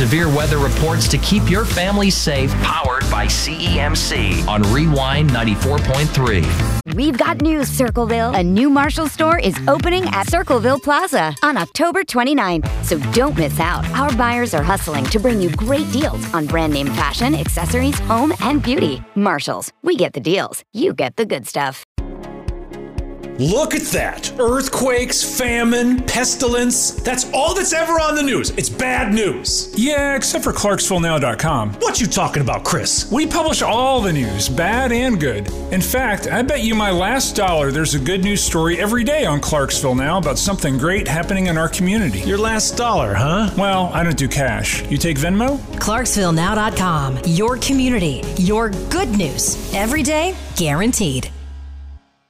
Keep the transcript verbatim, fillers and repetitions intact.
severe weather reports to keep your family safe. Powered by C E M C on Rewind ninety-four point three. We've got news, Circleville. A new Marshall store is opening at Circleville Plaza on October twenty-ninth. So don't miss out. Our buyers are hustling to bring you great deals on brand name fashion, accessories, home, and beauty. Marshalls. We get the deals. You get the good stuff. Look at that. Earthquakes, famine, pestilence. That's all that's ever on the news. It's bad news. Yeah, except for Clarksville Now dot com. What you talking about, Chris? We publish all the news, bad and good. In fact, I bet you my last dollar there's a good news story every day on Clarksville Now about something great happening in our community. Your last dollar, huh? Well, I don't do cash. You take Venmo? Clarksville Now dot com. Your community. Your good news. Every day, guaranteed.